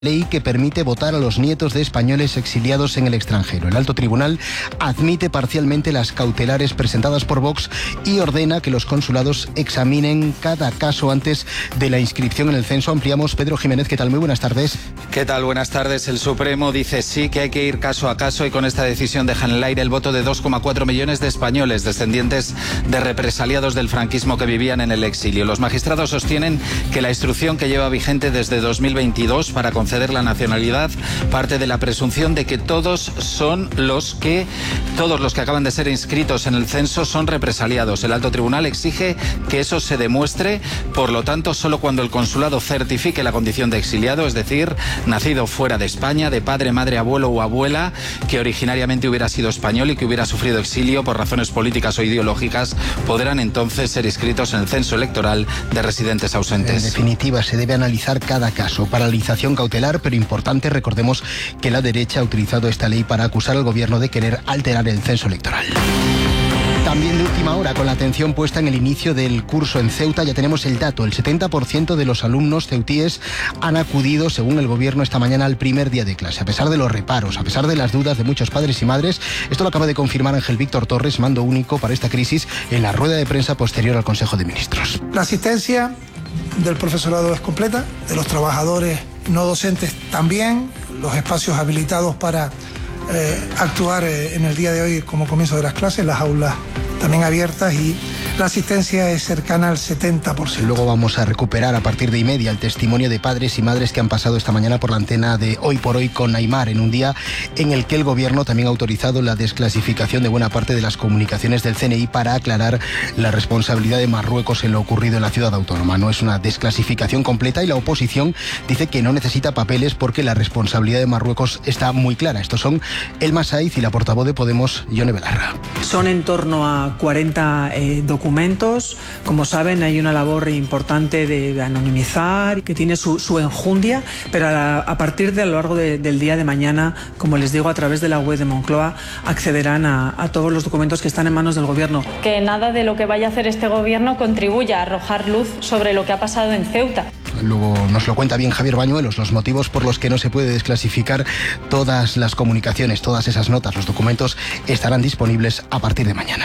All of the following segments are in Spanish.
Ley que permite votar a los nietos de españoles exiliados en el extranjero. El alto tribunal admite parcialmente las cautelares presentadas por Vox y ordena que los consulados examinen cada caso antes de la inscripción en el censo. Ampliamos. Pedro Jiménez, ¿qué tal? Muy buenas tardes. ¿Qué tal? Buenas tardes. El Supremo dice sí que hay que ir caso a caso y con esta decisión dejan en el aire el voto de 2,4 millones de españoles descendientes de represaliados del franquismo que vivían en el exilio. Los magistrados sostienen que la instrucción que lleva vigente desde 2022 para conceder la nacionalidad parte de la presunción de que todos los que acaban de ser inscritos en el censo son represaliados. El alto tribunal exige que eso se demuestre, por lo tanto, solo cuando el consulado certifique la condición de exiliado, es decir, nacido fuera de España, de padre, madre, abuelo o abuela, que originariamente hubiera sido español y que hubiera sufrido exilio por razones políticas o ideológicas, podrán entonces ser inscritos en el censo electoral de residentes ausentes. En definitiva, se debe analizar cada caso. Paralización cautelar, pero importante, recordemos que la derecha ha utilizado esta ley para acusar al gobierno de querer alterar el censo electoral. También de última hora, con la atención puesta en el inicio del curso en Ceuta, ya tenemos el dato. El 70% de los alumnos ceutíes han acudido, según el gobierno, esta mañana al primer día de clase. A pesar de los reparos, a pesar de las dudas de muchos padres y madres, esto lo acaba de confirmar Ángel Víctor Torres, mando único para esta crisis, en la rueda de prensa posterior al Consejo de Ministros. La asistencia del profesorado es completa, de los trabajadores no docentes también, los espacios habilitados para actuar en el día de hoy como comienzo de las clases, las aulas también abiertas y la asistencia es cercana al 70%. Luego vamos a recuperar a partir de 1:30 el testimonio de padres y madres que han pasado esta mañana por la antena de Hoy por Hoy con Aimar, en un día en el que el gobierno también ha autorizado la desclasificación de buena parte de las comunicaciones del CNI para aclarar la responsabilidad de Marruecos en lo ocurrido en la ciudad autónoma. No es una desclasificación completa y la oposición dice que no necesita papeles porque la responsabilidad de Marruecos está muy clara. Estos son Elma Saiz y la portavoz de Podemos, Yone Belarra. Son en torno a 40 documentos. Como saben, hay una labor importante de anonimizar, que tiene su enjundia, pero a partir de a lo largo del día de mañana, como les digo, a través de la web de Moncloa, accederán a todos los documentos que están en manos del gobierno. Que nada de lo que vaya a hacer este gobierno contribuya a arrojar luz sobre lo que ha pasado en Ceuta. Luego nos lo cuenta bien Javier Bañuelos, los motivos por los que no se puede desclasificar todas las comunicaciones, todas esas notas, los documentos estarán disponibles a partir de mañana.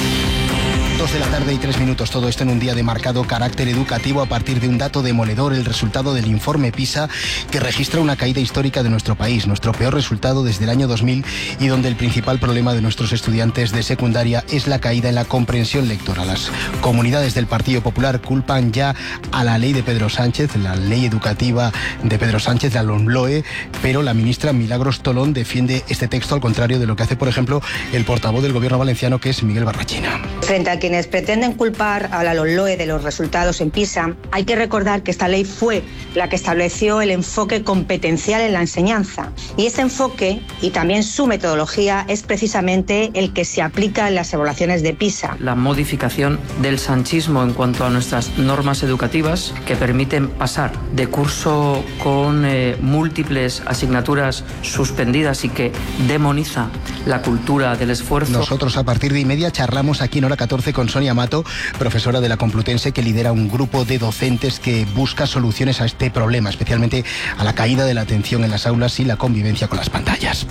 2:03 todo esto en un día de marcado carácter educativo a partir de un dato demoledor, el resultado del informe PISA, que registra una caída histórica de nuestro país, nuestro peor resultado desde el año 2000 y donde el principal problema de nuestros estudiantes de secundaria es la caída en la comprensión lectora. Las comunidades del Partido Popular culpan ya a la ley de Pedro Sánchez, la ley educativa de Pedro Sánchez, la LOMLOE, pero la ministra Milagros Tolón defiende este texto al contrario de lo que hace, por ejemplo, el portavoz del gobierno valenciano, que es Miguel Barrachina. Frente a quienes pretenden culpar a la LOMLOE de los resultados en PISA, hay que recordar que esta ley fue la que estableció el enfoque competencial en la enseñanza. Y ese enfoque y también su metodología es precisamente el que se aplica en las evaluaciones de PISA. La modificación del sanchismo en cuanto a nuestras normas educativas que permiten pasar de curso con múltiples asignaturas suspendidas y que demoniza la cultura del esfuerzo. Nosotros a partir de 1:30 charlamos aquí en Hora 14 con Sonia Mato, profesora de la Complutense, que lidera un grupo de docentes que busca soluciones a este problema, especialmente a la caída de la atención en las aulas y la convivencia con las pantallas.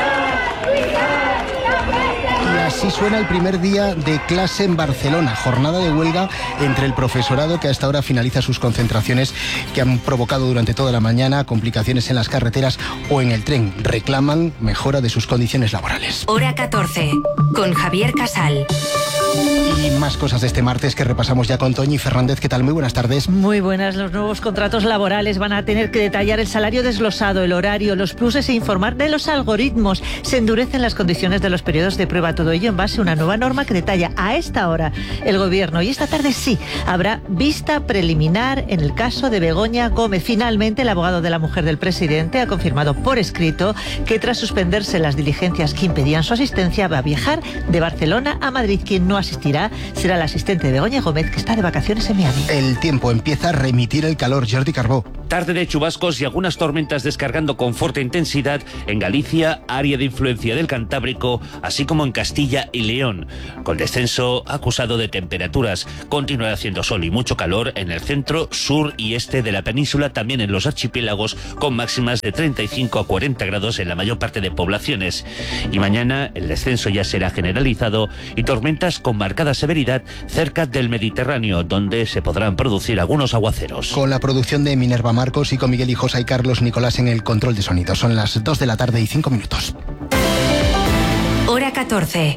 Así suena el primer día de clase en Barcelona, jornada de huelga entre el profesorado que hasta ahora finaliza sus concentraciones que han provocado durante toda la mañana complicaciones en las carreteras o en el tren. Reclaman mejora de sus condiciones laborales. Hora 14, con Javier Casal. Y más cosas de este martes que repasamos ya con Toñi Fernández. ¿Qué tal? Muy buenas tardes. Muy buenas. Los nuevos contratos laborales van a tener que detallar el salario desglosado, el horario, los pluses e informar de los algoritmos. Se endurecen las condiciones de los periodos de prueba. Todo ello en base a una nueva norma que detalla a esta hora el gobierno. Y esta tarde sí, habrá vista preliminar en el caso de Begoña Gómez. Finalmente, el abogado de la mujer del presidente ha confirmado por escrito que tras suspenderse las diligencias que impedían su asistencia, va a viajar de Barcelona a Madrid. Quien no asistirá será el asistente de Begoña Gómez, que está de vacaciones en Miami. El tiempo empieza a remitir el calor. Jordi Carbó. Tarde de chubascos y algunas tormentas descargando con fuerte intensidad en Galicia, área de influencia del Cantábrico, así como en Castilla y León. Con descenso acusado de temperaturas. Continuará haciendo sol y mucho calor en el centro, sur y este de la península, también en los archipiélagos, con máximas de 35 a 40 grados en la mayor parte de poblaciones. Y mañana el descenso ya será generalizado y tormentas con marcada severidad cerca del Mediterráneo, donde se podrán producir algunos aguaceros. Con la producción de Minerva Marcos y con Miguel Hijosa y Carlos Nicolás en el control de sonido. Son las 2 de la tarde y 5 minutos. Hora 14.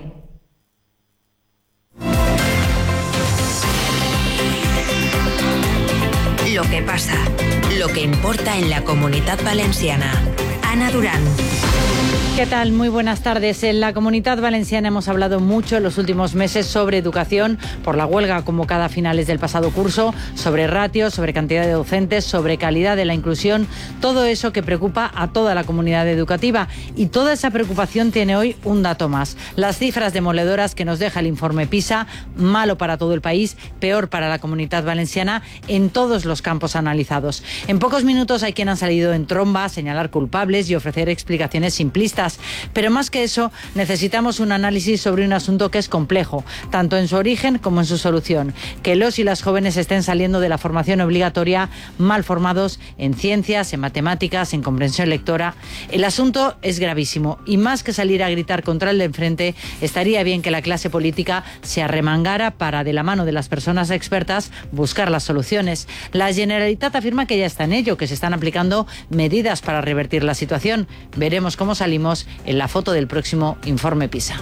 Lo que pasa, lo que importa en la Comunitat Valenciana. Ana Durán. ¿Qué tal? Muy buenas tardes. En la Comunitat Valenciana hemos hablado mucho en los últimos meses sobre educación por la huelga convocada a finales del pasado curso, sobre ratios, sobre cantidad de docentes, sobre calidad de la inclusión, todo eso que preocupa a toda la comunidad educativa. Y toda esa preocupación tiene hoy un dato más. Las cifras demoledoras que nos deja el informe PISA, malo para todo el país, peor para la Comunitat Valenciana en todos los campos analizados. En pocos minutos hay quien ha salido en tromba a señalar culpables y ofrecer explicaciones simplistas. Pero más que eso, necesitamos un análisis sobre un asunto que es complejo, tanto en su origen como en su solución. Que los y las jóvenes estén saliendo de la formación obligatoria mal formados en ciencias, en matemáticas, en comprensión lectora. El asunto es gravísimo y más que salir a gritar contra el de enfrente, estaría bien que la clase política se arremangara para, de la mano de las personas expertas, buscar las soluciones. La Generalitat afirma que ya está en ello, que se están aplicando medidas para revertir la situación. Veremos cómo salimos en la foto del próximo informe PISA.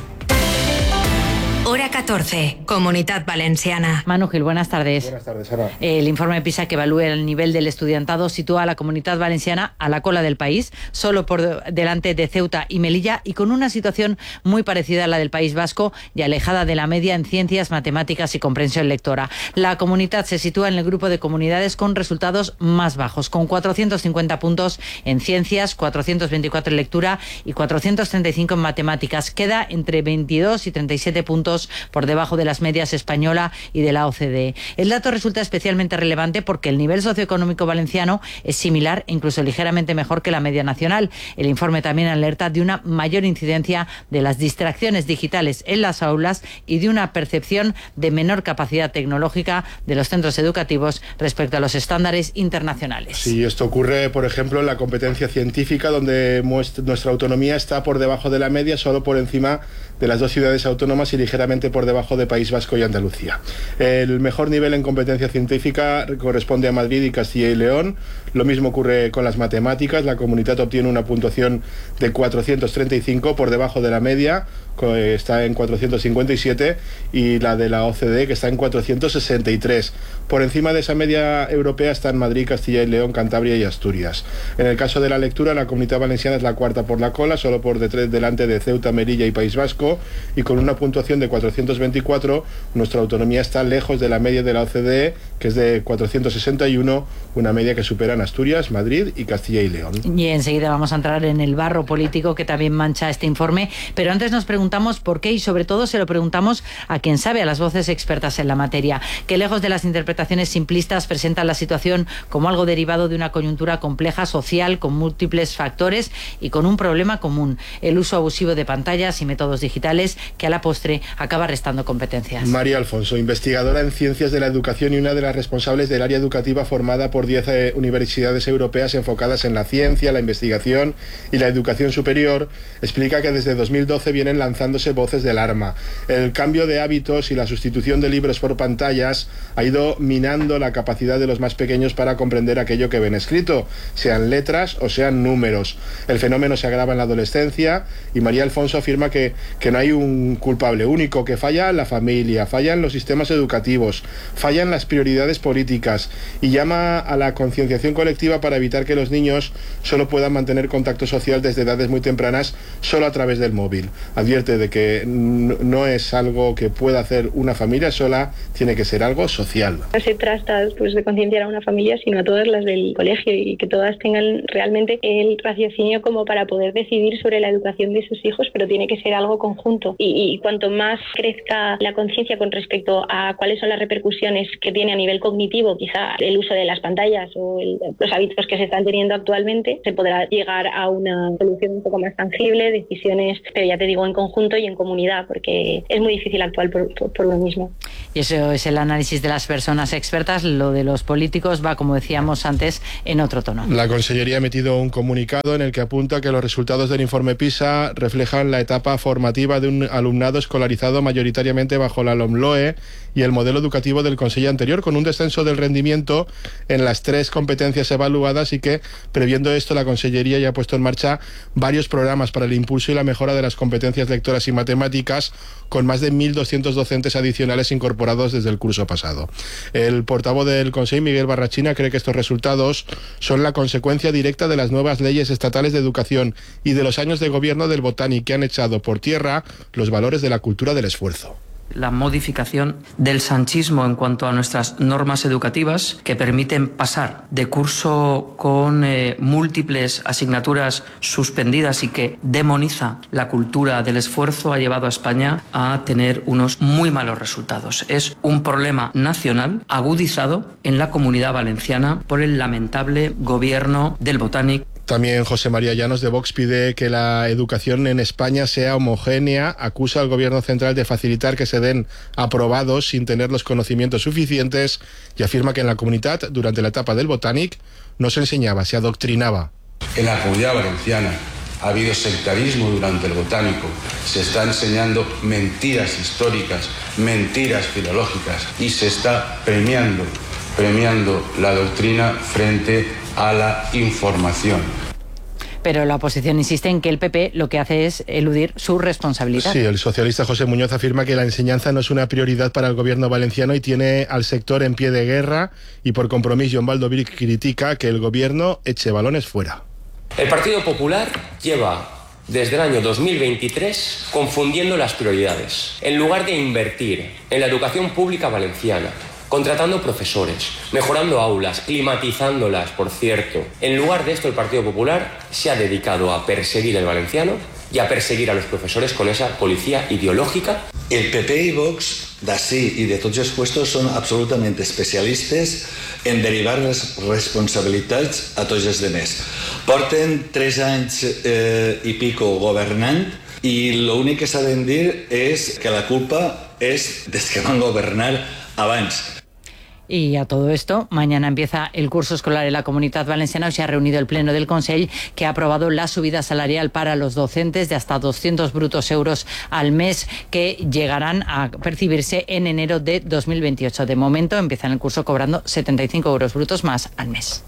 Hora 14, Comunitat Valenciana. Manu Gil, buenas tardes. Buenas tardes, Ana. El informe PISA que evalúa el nivel del estudiantado sitúa a la Comunitat Valenciana a la cola del país, solo por delante de Ceuta y Melilla, y con una situación muy parecida a la del País Vasco y alejada de la media en ciencias, matemáticas y comprensión lectora. La Comunitat se sitúa en el grupo de comunidades con resultados más bajos, con 450 puntos en ciencias, 424 en lectura y 435 en matemáticas. Queda entre 22 y 37 puntos por debajo de las medias española y de la OCDE. El dato resulta especialmente relevante porque el nivel socioeconómico valenciano es similar e incluso ligeramente mejor que la media nacional. El informe también alerta de una mayor incidencia de las distracciones digitales en las aulas y de una percepción de menor capacidad tecnológica de los centros educativos respecto a los estándares internacionales. Sí, esto ocurre, por ejemplo, en la competencia científica, donde nuestra autonomía está por debajo de la media, solo por encima de las dos ciudades autónomas y ligeramente por debajo de País Vasco y Andalucía. El mejor nivel en competencia científica corresponde a Madrid y Castilla y León. Lo mismo ocurre con las matemáticas. La Comunitat obtiene una puntuación de 435 por debajo de la media, está en 457, y la de la OCDE, que está en 463. Por encima de esa media europea están Madrid, Castilla y León, Cantabria y Asturias. En el caso de la lectura, la Comunitat Valenciana es la cuarta por la cola, solo por delante de Ceuta, Melilla y País Vasco, y con una puntuación de 424, nuestra autonomía está lejos de la media de la OCDE, que es de 461, una media que superan Asturias, Madrid y Castilla y León. Y enseguida vamos a entrar en el barro político que también mancha este informe, pero antes nos preguntamos por qué, y sobre todo se lo preguntamos a quien sabe, a las voces expertas en la materia, que lejos de las interpretaciones simplistas presentan la situación como algo derivado de una coyuntura compleja social con múltiples factores y con un problema común: el uso abusivo de pantallas y métodos digitales que a la postre acaba restando competencias. María Alfonso, investigadora en Ciencias de la Educación y una de las responsables del área educativa formada por 10 universidades europeas enfocadas en la ciencia, la investigación y la educación superior, explica que desde 2012 vienen lanzándose voces de alarma. El cambio de hábitos y la sustitución de libros por pantallas ha ido minando la capacidad de los más pequeños para comprender aquello que ven escrito, sean letras o sean números. El fenómeno se agrava en la adolescencia y María Alfonso afirma que no hay un culpable único, que falla la familia, fallan los sistemas educativos, fallan las prioridades políticas, y llama a la concienciación colectiva para evitar que los niños solo puedan mantener contacto social desde edades muy tempranas solo a través del móvil. Advierte de que no es algo que pueda hacer una familia sola, tiene que ser algo social. No se trata de concienciar a una familia, sino a todas las del colegio, y que todas tengan realmente el raciocinio como para poder decidir sobre la educación de sus hijos, pero tiene que ser algo conjunto conjunto y cuanto más crezca la conciencia con respecto a cuáles son las repercusiones que tiene a nivel cognitivo quizá el uso de las pantallas o los hábitos que se están teniendo actualmente, se podrá llegar a una solución un poco más tangible, decisiones, pero ya te digo, en conjunto y en comunidad, porque es muy difícil actuar por uno mismo. Y eso es el análisis de las personas expertas. Lo de los políticos va, como decíamos antes, en otro tono. La Consellería ha emitido un comunicado en el que apunta que los resultados del informe PISA reflejan la etapa formativa de un alumnado escolarizado mayoritariamente bajo la LOMLOE y el modelo educativo del Consell anterior, con un descenso del rendimiento en las 3 competencias evaluadas, y que, previendo esto, la Consellería ya ha puesto en marcha varios programas para el impulso y la mejora de las competencias lectoras y matemáticas, con más de 1.200 docentes adicionales incorporados desde el curso pasado. El portavoz del Consell, Miguel Barrachina, cree que estos resultados son la consecuencia directa de las nuevas leyes estatales de educación y de los años de gobierno del Botànic, que han echado por tierra los valores de la cultura del esfuerzo. La modificación del sanchismo en cuanto a nuestras normas educativas, que permiten pasar de curso con múltiples asignaturas suspendidas y que demoniza la cultura del esfuerzo, ha llevado a España a tener unos muy malos resultados. Es un problema nacional agudizado en la Comunidad Valenciana por el lamentable gobierno del Botànic. También José María Llanos, de Vox, pide que la educación en España sea homogénea, acusa al Gobierno central de facilitar que se den aprobados sin tener los conocimientos suficientes, y afirma que en la comunidad, durante la etapa del Botànic, no se enseñaba, se adoctrinaba. En la Comunidad Valenciana ha habido sectarismo durante el Botánico, se está enseñando mentiras históricas, mentiras filológicas, y se está premiando la doctrina frente a la información. Pero la oposición insiste en que el PP lo que hace es eludir su responsabilidad. Sí, el socialista José Muñoz afirma que la enseñanza no es una prioridad para el gobierno valenciano y tiene al sector en pie de guerra, y por compromiso Joan Baldoví critica que el gobierno eche balones fuera. El Partido Popular lleva desde el año 2023 confundiendo las prioridades. En lugar de invertir en la educación pública valenciana, contratando profesores, mejorando aulas, climatizándolas, por cierto. En lugar de esto, el Partido Popular se ha dedicado a perseguir el valenciano y a perseguir a los profesores con esa policía ideológica. El PP y Vox, d'ací y de tots els puestos, són absolutament especialistes en derivar les responsabilitats a tots els demés. Porten 3 anys i pico governant, i l'únic que saben dir és que la culpa és dels que van governar abans. Y a todo esto, mañana empieza el curso escolar en la Comunidad Valenciana. Hoy se ha reunido el Pleno del Consell, que ha aprobado la subida salarial para los docentes de hasta 200 brutos euros al mes, que llegarán a percibirse en enero de 2028. De momento empiezan el curso cobrando 75 euros brutos más al mes.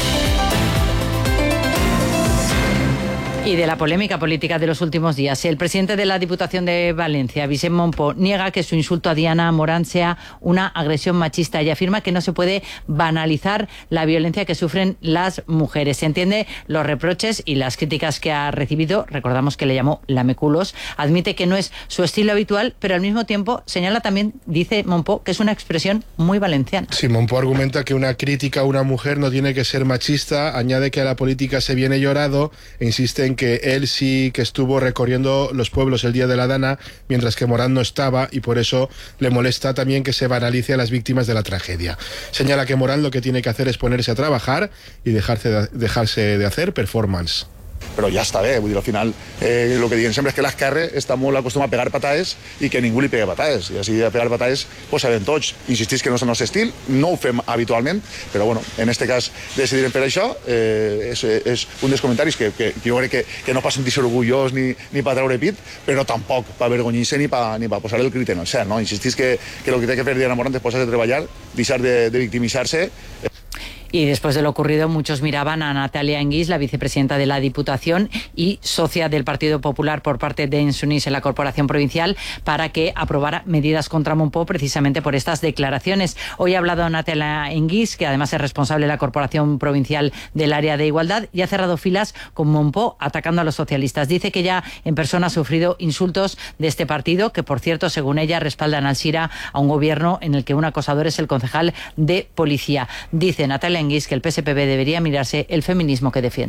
Y de la polémica política de los últimos días, el presidente de la Diputación de Valencia, Vicent Mompó, niega que su insulto a Diana Morán sea una agresión machista y afirma que no se puede banalizar la violencia que sufren las mujeres. Se entiende los reproches y las críticas que ha recibido. Recordamos que le llamó lameculos. Admite que no es su estilo habitual, pero al mismo tiempo señala también, dice Mompó, que es una expresión muy valenciana. Sí, Mompó argumenta que una crítica a una mujer no tiene que ser machista. Añade que a la política se viene llorado e insiste en que él sí que estuvo recorriendo los pueblos el día de la Dana, mientras que Morán no estaba, y por eso le molesta también que se banalice a las víctimas de la tragedia. Señala que Morán lo que tiene que hacer es ponerse a trabajar y dejarse de hacer performance. Però ja està bé, vull dir, al final el que diguem sempre és que l'esquerra està molt acostumat a pegar patades i que ningú li pega patades, i així de pegar patades pues sabem tots. Insistís que no és el nostre estil, no ho fem habitualment, però bueno, en este cas decidirem per això. És un dels comentaris que jo crec que no per sentir-se orgullós ni per treure pit, però tampoc per avergonyir-se ni per posar el crit en el cel, no? Insistís que el que té que fer Diana Morán és posar-se a treballar, deixar de victimitzar-se. Y después de lo ocurrido, muchos miraban a Natalia Enguís, la vicepresidenta de la Diputación y socia del Partido Popular por parte de Ensunís en la Corporación Provincial, para que aprobara medidas contra Mompó precisamente por estas declaraciones. Hoy ha hablado Natalia Enguís, que además es responsable de la Corporación Provincial del área de Igualdad, y ha cerrado filas con Mompó atacando a los socialistas. Dice que ya en persona ha sufrido insultos de este partido, que por cierto, según ella, respaldan al Sira, a un gobierno en el que un acosador es el concejal de policía. Dice Natalia Enguís que el PSPB debería mirarse el feminismo que defiende.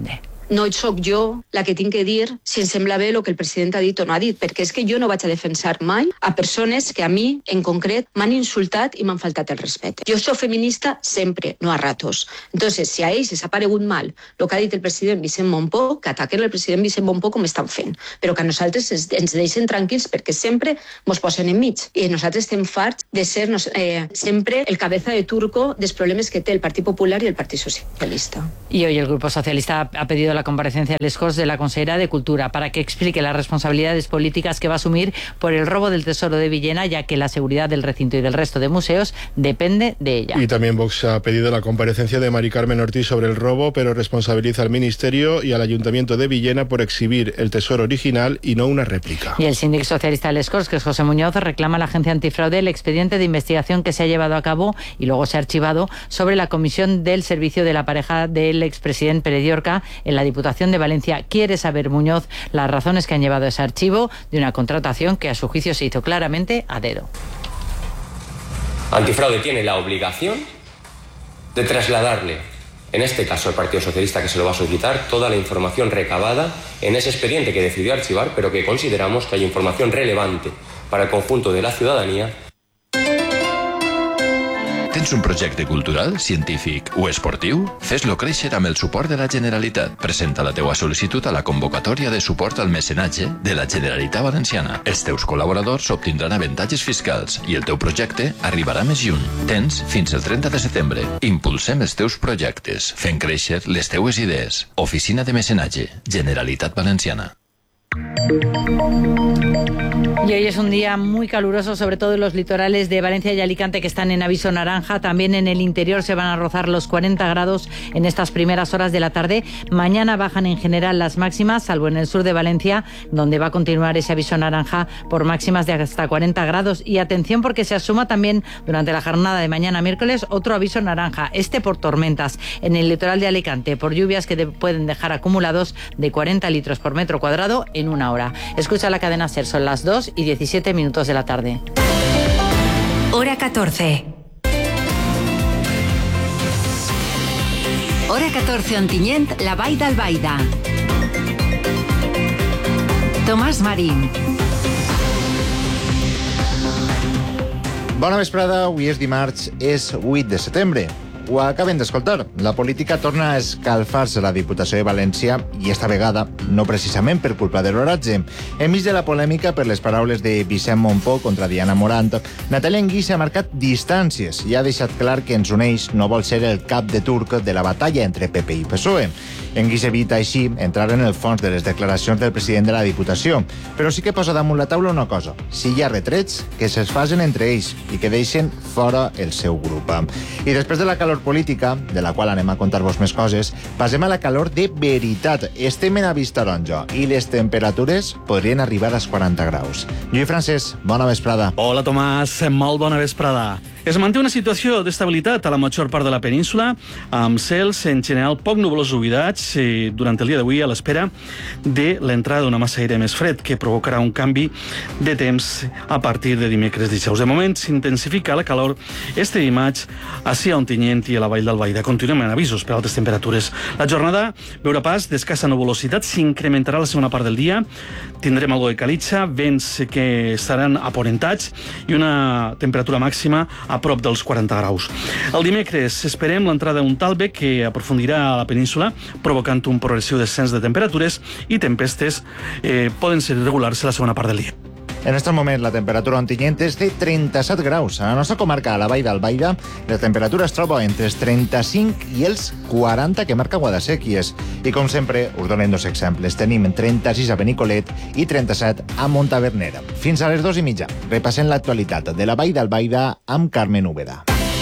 no sóc jo la que tinc que dir si em sembla bé el que el president ha dit o no ha dit, perquè és que jo no vaig a defensar mai a persones que a mi, en concret, m'han insultat i m'han faltat el respecte. Jo soc feminista sempre, no a ratos. Entonces, si a ells els ha paregut mal el que ha dit el president Vicent Montpó, que ataquen el president Vicent Montpó com estan fent, però que a nosaltres ens deixen tranquils perquè sempre ens posen enmig i nosaltres estem farts de ser sempre el cabeza de turco dels problemes que té el Partit Popular y el Partido Socialista. Y hoy el Grupo Socialista ha pedido la comparecencia de les Corts de la consellera de Cultura para que explique las responsabilidades políticas que va a asumir por el robo del Tesoro de Villena, ya que la seguridad del recinto y del resto de museos depende de ella. Y también Vox ha pedido la comparecencia de Mari Carmen Ortiz sobre el robo, pero responsabiliza al Ministerio y al Ayuntamiento de Villena por exhibir el tesoro original y no una réplica. Y el síndic socialista de les Corts, que es José Muñoz, reclama a la agencia antifraude el expediente de investigación que se ha llevado a cabo y luego se ha archivado sobre la comisión del servicio de la pareja del expresidente Pérez Llorca en la Diputación de Valencia. Quiere saber Muñoz las razones que han llevado a ese archivo de una contratación que a su juicio se hizo claramente a dedo. Antifraude tiene la obligación de trasladarle, en este caso al Partido Socialista, que se lo va a solicitar, toda la información recabada en ese expediente que decidió archivar, pero que consideramos que hay información relevante para el conjunto de la ciudadanía. Tens un projecte cultural, científic o esportiu? Fes-lo créixer amb el suport de la Generalitat. Presenta la teua sol·licitud a la convocatòria de suport al mecenatge de la Generalitat Valenciana. Els teus col·laboradors obtindran avantatges fiscals i el teu projecte arribarà més lluny. Tens fins el 30 de setembre. Impulsem els teus projectes, fent créixer les teues idees. Oficina de Mecenatge, Generalitat Valenciana. Y hoy es un día muy caluroso, sobre todo en los litorales de Valencia y Alicante, que están en aviso naranja. También en el interior se van a rozar los 40 grados en estas primeras horas de la tarde. Mañana bajan en general las máximas, salvo en el sur de Valencia, donde va a continuar ese aviso naranja por máximas de hasta 40 grados. Y atención, porque se asuma también durante la jornada de mañana miércoles otro aviso naranja, este por tormentas en el litoral de Alicante, por lluvias que pueden dejar acumulados de 40 litros por metro cuadrado en una hora. Escucha la cadena SER, son las 2:17 de la tarde. Hora 14. Hora 14 a Ontinyent, la Vall d'Albaida. Tomàs Marín. Bona vesprada, avui és dimarts, és 8 de setembre. Ho acabem d'escoltar. La política torna a escalfar-se a la Diputació de València i esta vegada no precisament per culpa de l'oratge. Enmig de la polèmica per les paraules de Vicent Montpó contra Diana Morant, Natàlia Anguissa ha marcat distàncies i ha deixat clar que ens uneix no vol ser el cap de turc de la batalla entre PP i PSOE. Anguissa evita així entrar en el fons de les declaracions del president de la Diputació, però sí que posa damunt la taula una cosa: si hi ha retrets, que se'ls facin entre ells i que deixen fora el seu grup. I després de la calor política, de la qual anem a contar-vos més coses, passem a la calor de veritat. Estem en avís taronja i les temperatures podrien arribar als 40 graus. Lluís Francesc, bona vesprada. Hola Tomàs, molt bona vesprada. Es manté una situació d'estabilitat a la major part de la península, amb cels en general poc nuvosos huidats durant el dia d'avui, a l'espera de l'entrada d'una massa aire més fred que provocarà un canvi de temps a partir de dimecres dijous. De moment s'intensifica la calor este dimarts ací a Ontinyent i a la Vall d'Albaida. Continuem en avisos per altes temperatures. La jornada veurà pas d'escassa nuvolositat, s'incrementarà la segona part del dia, tindrem algo de calitxa, vents que estaran aponentats i una temperatura màxima a prop dels 40 graus. El dimecres esperem l'entrada d'un talbe que aprofundirà a la península, provocant un progressiu descens de temperatures i tempestes poden ser irregulars a la segona part del dia. En aquest moment la temperatura a Ontinyent és de 37 graus. A la nostra comarca, a la Vall d'Albaida, la temperatura es troba entre els 35 i els 40 que marca Guadasséquies. I com sempre, us donem dos exemples. Tenim 36 a Benicolet i 37 a Montavernera. Fins a les 2:30. Repassem l'actualitat de la Vall d'Albaida amb Carmen Úbeda.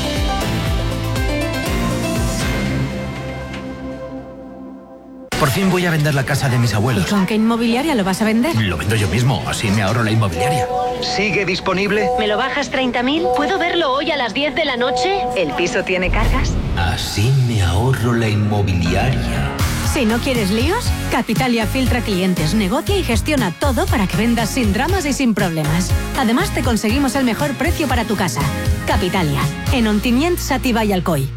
Por fin voy a vender la casa de mis abuelos. ¿Y con qué inmobiliaria lo vas a vender? Lo vendo yo mismo, así me ahorro la inmobiliaria. ¿Sigue disponible? ¿Me lo bajas 30.000? ¿Puedo verlo hoy a las 10 de la noche? ¿El piso tiene cargas? Así me ahorro la inmobiliaria. Si no quieres líos, Capitalia filtra clientes, negocia y gestiona todo para que vendas sin dramas y sin problemas. Además, te conseguimos el mejor precio para tu casa. Capitalia, en Ontinyent, Xàtiva y Alcoi.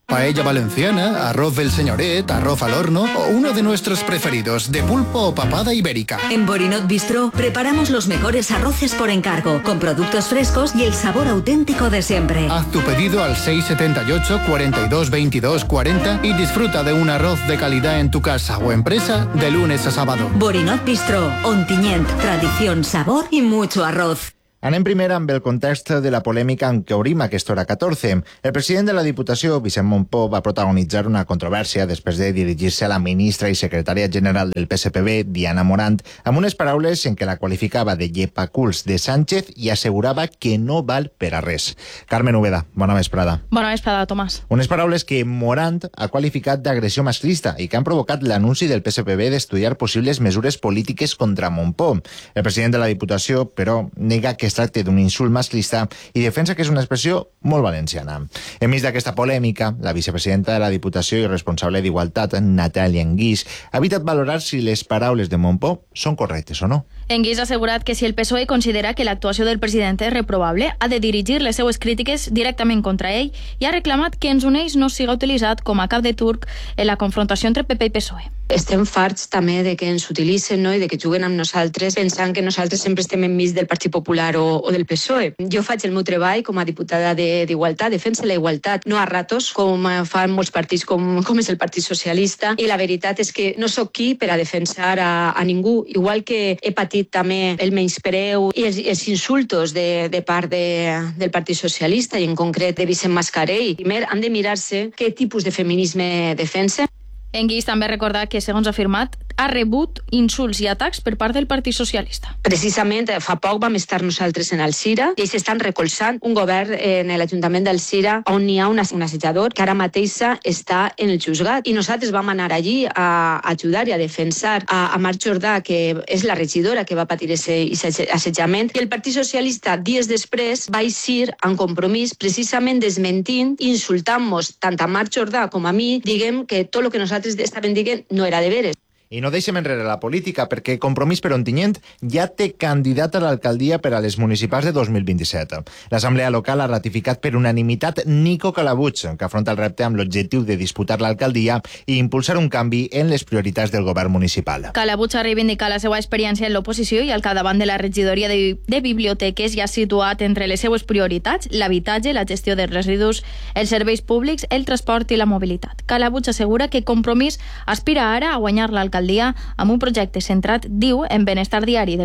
paella valenciana, arroz del señoret, arroz al horno o uno de nuestros preferidos, de pulpo o papada ibérica. En Borinot Bistro preparamos los mejores arroces por encargo, con productos frescos y el sabor auténtico de siempre. Haz tu pedido al 678 42 22 40 y disfruta de un arroz de calidad en tu casa o empresa de lunes a sábado. Borinot Bistro, Ontinyent, tradición, sabor y mucho arroz. Anem primer amb el context de la polèmica en què obrim aquesta hora 14. El president de la Diputació, Vicent Montpó, va protagonitzar una controvèrsia després de dirigir-se a la ministra i secretària general del PSPB, Diana Morant, amb unes paraules en què la qualificava de llepaculs de Sánchez i assegurava que no val per a res. Carmen Úbeda, bona vesprada. Bona vesprada, Tomàs. Unes paraules que Morant ha qualificat d'agressió masclista i que han provocat l'anunci del PSPB d'estudiar possibles mesures polítiques contra Montpó. El president de la Diputació, però, nega que es tracta d'un insult masclista i defensa que és una expressió molt valenciana. Enmig d'aquesta polèmica, la vicepresidenta de la Diputació i responsable d'Igualtat, Natàlia Enguix, ha evitat valorar si les paraules de Montpó són correctes o no. Enguix ha assegurat que si el PSOE considera que l'actuació del president és reprobable, ha de dirigir les seues crítiques directament contra ell i ha reclamat que ens uneix no siga utilitzat com a cap de turc en la confrontació entre PP i PSOE. Estem farts també de que ens utilitzen, no? I de que juguen amb nosaltres pensant que nosaltres sempre estem enmig del Partit Popular o del PSOE. Jo faig el meu treball com a diputada d'Igualtat, defensa la igualtat, no a ratos, com fan molts partits com és el Partit Socialista, i la veritat és que no sóc qui per a defensar a ningú, igual que he patit també el menyspreu i els insultos de part del Partit Socialista i en concret de Vicent Mascarell. Primer han de mirar-se què tipus de feminisme defensen. Enguix també ha recordat que, segons ha afirmat, ha rebut insults i atacs per part del Partit Socialista. Precisament fa poc vam estar nosaltres en Alzira i ells estan recolzant un govern en l'Ajuntament d'Alzira on hi ha un assajador que ara mateixa està en el juzgat i nosaltres vam anar allí a ajudar i a defensar a Marc Jordà, que és la regidora que va patir aquest assetjament, i el Partit Socialista dies després va eixir en Compromís precisament desmentint i insultant-nos tant a Marc Jordà com a mi, diguem que tot el que nosaltres estaven dient no era de veres. I no deixem enrere la política, perquè Compromís per Ontinyent ja té candidat a l'alcaldia per a les municipals de 2027. L'Assemblea Local ha ratificat per unanimitat Nico Calabuig, que afronta el repte amb l'objectiu de disputar l'alcaldia i impulsar un canvi en les prioritats del govern municipal. Calabuig ha reivindicat la seva experiència en l'oposició i al capdavant de la regidoria de biblioteques ja ha situat entre les seues prioritats l'habitatge, la gestió dels residus, els serveis públics, el transport i la mobilitat. Calabuig assegura que Compromís aspira ara a guanyar l'alcaldia amb un projecte centrat, diu, en el benestar diari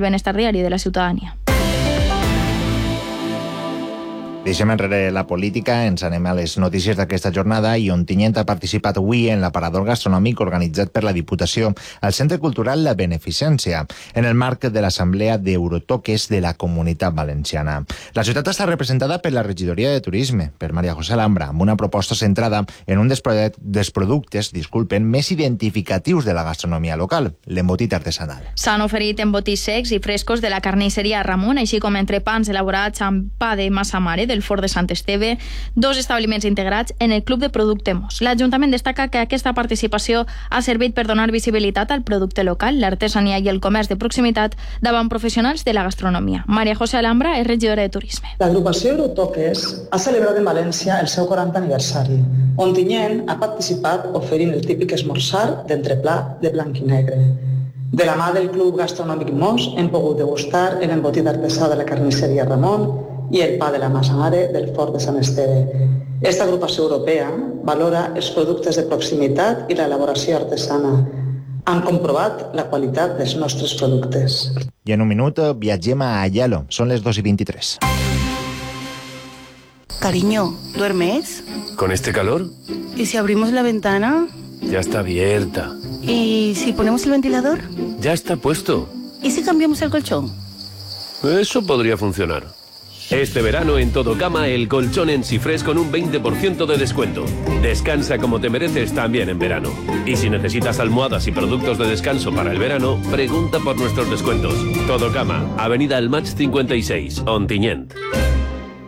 de la ciutadania. Deixem enrere la política, ens anem a les notícies d'aquesta jornada i Ontinyent ha participat avui en l'aparador gastronòmic organitzat per la Diputació al Centre Cultural La Beneficència, en el marc de l'Assemblea d'Eurotoques de la Comunitat Valenciana. La ciutat està representada per la Regidoria de Turisme, per Maria José Alhambra, amb una proposta centrada en un dels productes més identificatius de la gastronomia local, l'embotit artesanal. S'han oferit embotits secs i frescos de la carnisseria Ramon, així com entrepans elaborats amb pa de massa mare del Fort de Sant Esteve, dos establiments integrats en el Club de Producte Mos. L'Ajuntament destaca que aquesta participació ha servit per donar visibilitat al producte local, l'artesania i el comerç de proximitat davant professionals de la gastronomia. Maria José Alhambra és regidora de Turisme. L'agrupació Eurotoques ha celebrat en València el seu 40 aniversari. Ontinyent ha participat oferint el típic esmorzar d'entreplà de blanc i negre. De la mà del Club Gastronòmic Mos hem pogut degustar l'embotit artesà de la carnisseria Ramon i el pa de la massa mare del Fort de Sant Esteve. Esta agrupació europea valora els productes de proximitat i l'elaboració artesana. Han comprovat la qualitat dels nostres productes. I en un minut viatgem a Ayalo. Són les 2:23. Cariño, ¿duermes? ¿Con este calor? ¿Y si abrimos la ventana? Ya está abierta. ¿Y si ponemos el ventilador? Ya está puesto. ¿Y si cambiamos el colchón? Eso podría funcionar. Este verano en Todo Cama el colchón en Sifres con un 20% de descuento. Descansa como te mereces también en verano. Y si necesitas almohadas y productos de descanso para el verano, pregunta por nuestros descuentos. Todo Cama, Avenida El Match 56, Ontinyent.